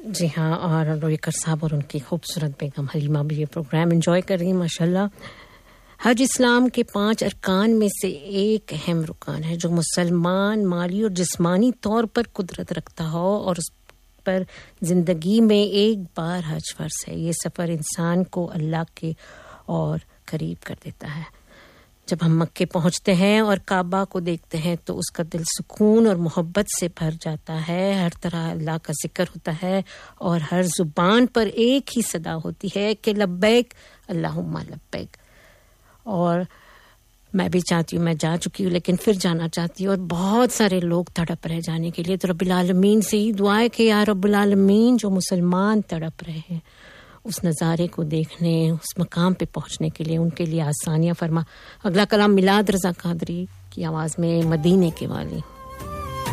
जी हाँ, और रोयकर साहब और उनकी खूबसूरत बेगम हलीमा भी ये प्रोग्राम एंजॉय कर रही हैं माशाल्लाह। हज इस्लाम के 5 अरकान में से एक अहम रुकान है जो मुसलमान माली और जिस्मानी तौर पर कुदरत रखता हो और उस पर जिंदगी में एक बार हज फर्ज है। ये सफ़र इंसान को अल्लाह के और करीब कर देता है। जब हम मक्के पहुंचते हैं और काबा को देखते हैं तो उसका दिल सुकून और मोहब्बत से भर जाता है। हर तरह अल्लाह का जिक्र होता है और हर जुबान पर एक ही सदा होती है कि लब्बैक अल्लाहुम्मा लब्बैक। और मैं भी चाहती हूँ, मैं जा चुकी हूँ लेकिन फिर जाना चाहती हूँ और बहुत सारे लोग तड़प रहे जाने के लिए। तो रब्बिल आलमीन से ही दुआ है कि या रब्बिल आलमीन जो मुसलमान तड़प रहे हैं उस नज़ारे को देखने, उस मकाम पे पहुंचने के लिए उनके लिए आसानियां फरमा। अगला कलाम मिलाद रज़ा कादरी की आवाज़ में मदीने के वाली।